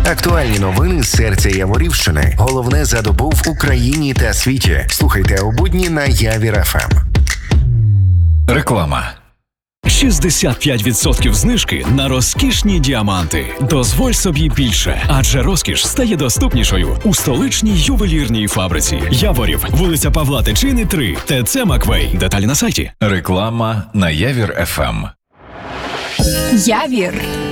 Актуальні новини з серця Яворівщини. Головне за добу в Україні та світі. Слухайте у будні на Явір ФМ. Реклама. 65% знижки на розкішні діаманти. Дозволь собі більше, адже розкіш стає доступнішою у столичній ювелірній фабриці. Яворів, вулиця Павла Тичини, 3, ТЦ Маквей. Деталі на сайті. Реклама на Явір ФМ. Явір